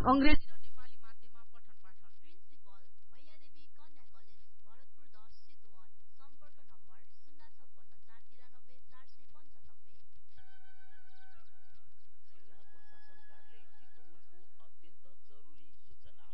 अंग्रेजी र नेपाली माध्यममा पठन पाठन। प्रिन्सिपल भैयादेवी कन्या कलेज भरतपुर 10 चितवन। सम्पर्क नम्बर 056 495 495। जिल्ला प्रशासन कार्यालय चितवनको अत्यन्त जरुरी सूचना।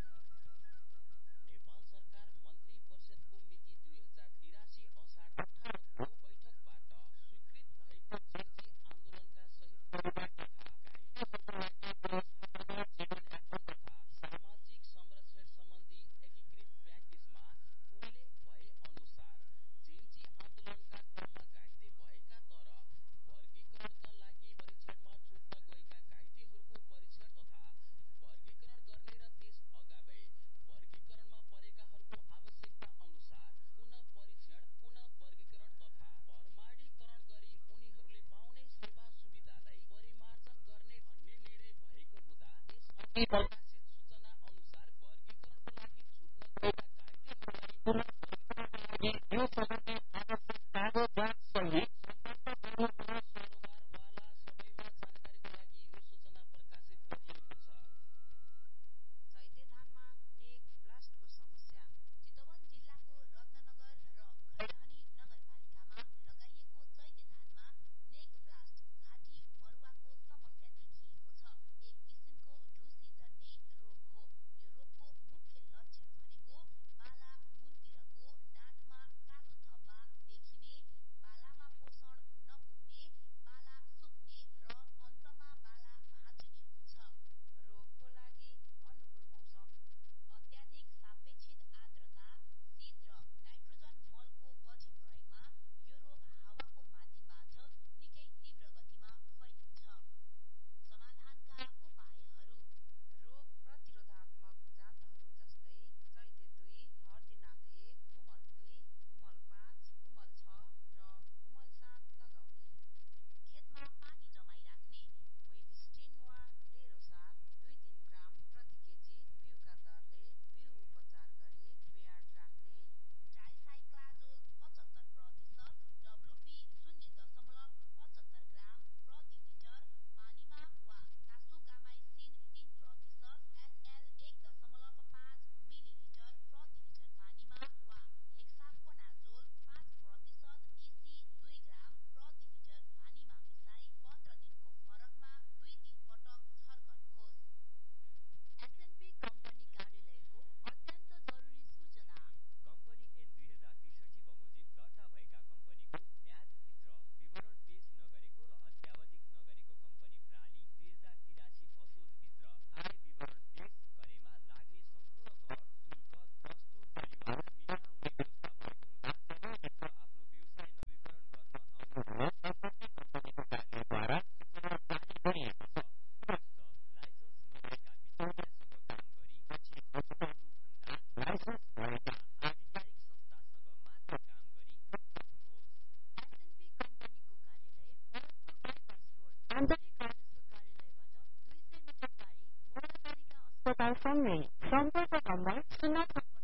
नेपाल सरकार मन्त्री परिषदको मिति 2083 असार 18 को बैठकबाट स्वीकृत भएको जेन्जी आन्दोलनका शहीद परिवार तथा घाइतेहरूको लागि जीवनयापन तथा सामाजिक संरक्षण सम्बन्धी एकीकृत प्याकेजमा उल्लेख भए अनुसार जेन्जी आन्दोलनका क्रममा घाइते भएका तर वर्गीकरणका लागि परीक्षणमा छुट्न गएका घाइतेहरूको परीक्षण तथा वर्गीकरण गर्ने र त्यस अगावै वर्गीकरणमा परेकाहरूको आवश्यकता अनुसार पुनः परीक्षण, पुनः वर्गीकरण तथा प्रमाणीकरण गरी उनीहरूले पाउने सेवा सुविधालाई परिमार्जन गर्ने भन्ने निर्णय भएको हुँदा यसअघि प्रकाशित सूचना अनुसार वर्गीकरणको लागि छुट्न गएका घाइतेहरूलाई पुनः वर्गीकरणको लागि यो सम्बन्धी आवश्यक कागजात सहित सम्पर्क गर्नुहुन सरोकारवाला सबैमा जानकारीको लागि यो सूचना प्रकाशित गरिएको छ। चैते धानमा नेक ब्लास्टको समस्या। चितवन जिल्लाको रत्ननगर र खैरहनी नगरपालिकामा लगाइएको चैते धानमा नेक ब्लास्ट घाँटी मरुवाको समस्या देखिएको छ। एक किसिमको ढुसी जन्ने रोग हो। यो रोगको मुख्य लक्षण भनेको बाला मुनतिरको डाँठमा कालो धब्बा देखिने, बालामा पोषण नपुग्ने, बाला सुक्ने र अन्तमा बाला भाँचिने हुन्छ। रोगको लागि अनुकूल मौसम। अत्याधिक सापेक्षित आर्द्रता, शीत र नाइट्रोजन मलको बढी प्रयोगमा यो रोग हावाको माध्यमबाट निकै तीव्र गतिमा फैलिन्छ। समाधानका उपायहरू। रोग प्रतिरोधात्मक जातहरू जस्तै चैते 2, हर्दीनाथ 1, कुमल 2, कुमल 5, कुमल 6 र कुमल 7 लगाउने। खेतमा पानी जमाई राख्ने। वेबस्टिन वा डेरोसार 2-3 ग्राम प्रति केजी बिउका दरले बिउ उपचार गरी बेयार्ड राख्ने। ट्राइसाइक्लाजोल 75%, डब्लुपी 0.75 ग्राम प्रति लिटर पानीमा वा कासुगामाइसिन 3%, एसएल 1.5 मिलिलिटर प्रति लिटर पानीमा वा हेक्साकोनाजोल 5%, इसी 2 ग्राम प्रति लिटर पानीमा मिसाई 15 दिनको फरकमा 2-3 पटक छर्कनुहोस्। एसएनपी कम्पनी कार्यालयको अत्यन्त जरुरी सूचना। कम्पनी एन 2063 बमोजिम दर्ता भएका कम्पनीको म्यादभित्र विवरण पेश नगरेको र अत्यावधिक नगरेको कम्पनी प्राली 2083 असोजभित्र आय विवरण पेश गरेमा लाग्ने सम्पूर्ण कर, शुल्क, दस्तुर, जरिवाना मिल्न हुने व्यवस्था भएको हुँदा समयभित्र आफ्नो व्यवसाय नवीकरण गर्न आउनुहुन सम्बन्धित कम्पनीको कार्यालयद्वारा सूचना जारी गरिएको छ। पुनश्च लाइसेन्स नभएका बिचौलियासँग काम गरी पछि बचुटाउनुभन्दा लाइसेन्स भएका आधिकारिक संस्थासँग मात्र काम गरी मुक्त हुनुहोस्। एसएनपी कम्पनीको कार्यालय भरतपुर बाइपास रोड आन्तरिक राजस्व कार्यालयबाट 200 मिटर टाढी मोहनकालिका अस्पताल सँगै। सम्पर्क नम्बर 0